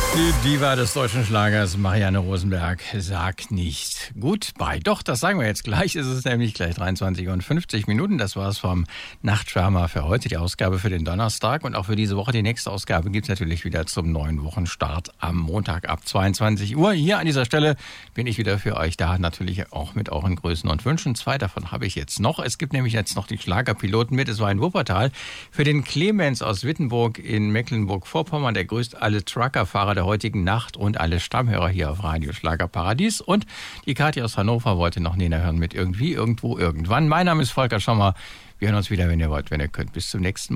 Die Diva des deutschen Schlagers, Marianne Rosenberg, sagt nicht Goodbye. Doch, das sagen wir jetzt gleich. Es ist nämlich gleich 23:50. Das war's vom Nachtschwärmer für heute, die Ausgabe für den Donnerstag. Und auch für diese Woche, die nächste Ausgabe, gibt's natürlich wieder zum neuen Wochenstart am Montag ab 22 Uhr. Hier an dieser Stelle bin ich wieder für euch da, natürlich auch mit euren Grüßen und Wünschen. 2 davon habe ich jetzt noch. Es gibt nämlich jetzt noch die Schlagerpiloten mit. Es war in Wuppertal für den Clemens aus Wittenburg in Mecklenburg-Vorpommern. Der grüßt alle Truckerfahrer der heutigen Nacht und alle Stammhörer hier auf Radio Schlagerparadies. Und die Kathi aus Hannover wollte noch Nena hören mit Irgendwie, Irgendwo, Irgendwann. Mein Name ist Volker Schommer. Wir hören uns wieder, wenn ihr wollt, wenn ihr könnt. Bis zum nächsten Mal.